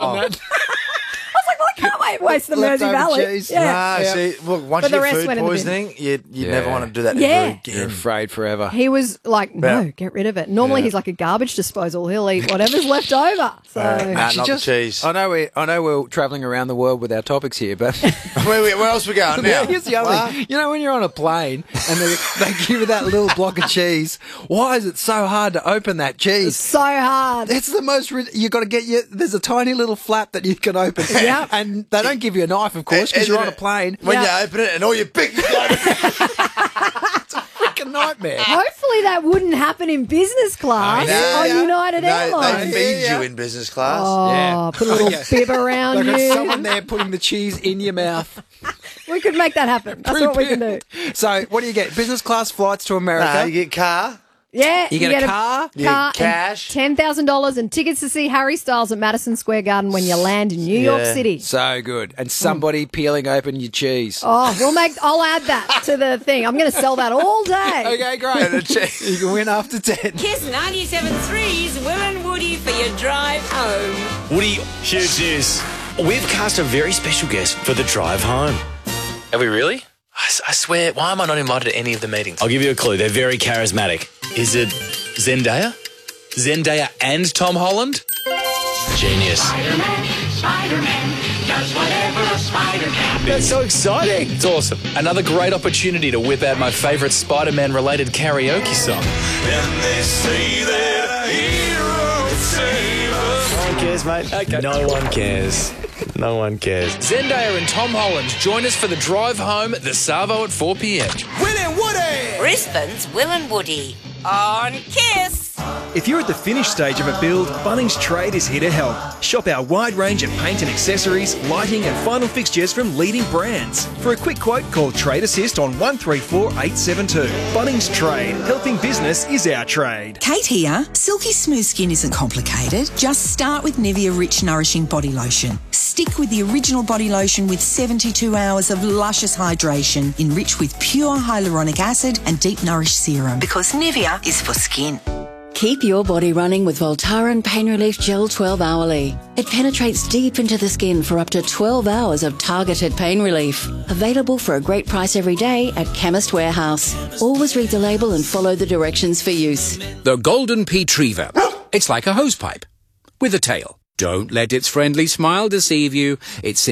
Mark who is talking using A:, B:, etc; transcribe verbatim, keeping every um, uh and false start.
A: that.
B: Can't wait, waste the Mersey Valley.
C: Cheese.
B: Yeah.
A: No,
C: Yeah.
A: see, look, once
B: But the
A: you
B: rest
A: get food
B: went in the bin.
A: poisoning, you you
C: Yeah.
A: never want to do that
B: Yeah.
A: ever
C: You're
A: again.
C: afraid forever.
B: He was like, no,
A: Yeah.
B: get rid of it. Normally
C: Yeah.
B: he's like a garbage disposal. He'll eat whatever's left over. So
A: Uh, nah,
C: Actually,
A: not
C: just-
A: the cheese.
C: I know we I know we're travelling around the world with our topics here, but
A: where, where, where else we going now?
C: here's the other
A: What?
C: thing. You know, when you're on a plane and they, they give you that little block of cheese, why is it so hard to open that cheese?
B: so hard.
C: It's the most. rid- You got to get your. There's a tiny little flap that you can open.
B: Yep.
C: And they don't give you a knife, of course, because
A: Isn't
C: you're on a
A: it?
C: plane.
A: When
B: Yeah.
A: you open it and all your big...
C: Freaking nightmare.
B: Hopefully that wouldn't happen in business class
A: Yeah.
B: on United
A: no,
B: Airlines.
A: they feed
C: Yeah, yeah.
A: you in business class.
B: Oh,
C: Yeah.
B: put a little
C: Yeah.
B: bib around
C: Like got
B: you.
C: someone there putting the cheese in your mouth.
B: We could make that happen. That's what we can do.
C: So, what do you get? Business class flights to America.
A: Nah, you get car.
B: Yeah,
C: You get a car?
A: You get
B: car,
A: cash.
B: ten thousand dollars, and tickets to see Harry Styles at Madison Square Garden when you land in New York
A: Yeah.
B: City.
C: So good. And somebody peeling open your cheese.
B: Oh, we'll make. I'll add that to the thing. I'm going to sell that all day.
C: Okay, great. You can win after ten.
D: Kiss ninety-seven point three's Will and Woody for your drive home.
E: Woody, huge news. We've cast a very special guest for the drive home.
F: Are we really? I, s- I swear, why am I not invited to any of the meetings?
E: I'll give you a clue. They're very charismatic. Is it Zendaya? Zendaya and Tom Holland?
F: Genius.
E: That's so exciting. It's awesome. Another great opportunity to whip out my favourite Spider-Man related karaoke song.
G: And they say that a hero would save us.
E: No one cares, mate. Okay. No one cares. No one cares. Zendaya and Tom Holland join us for the drive home at the Savo at four p.m.
G: Will and Woody!
D: Brisbane's Will and Woody on Kiss.
H: If you're at the finished stage of a build, Bunnings Trade is here to help. Shop our wide range of paint and accessories, lighting and final fixtures from leading brands. For a quick quote, call Trade Assist on one three four eight seven two. Bunnings Trade. Helping business is our trade.
I: Kate here. Silky smooth skin isn't complicated. Just start with Nivea Rich Nourishing Body Lotion. Stick with the original body lotion with seventy-two hours of luscious hydration, enriched with pure hyaluronic acid and deep nourish serum. Because Nivea is for skin.
J: Keep your body running with Voltaren Pain Relief Gel twelve hourly. It penetrates deep into the skin for up to twelve hours of targeted pain relief. Available for a great price every day at Chemist Warehouse. Always read the label and follow the directions for use.
K: The Golden Retriever. It's like a hosepipe with a tail. Don't let its friendly smile deceive you. It's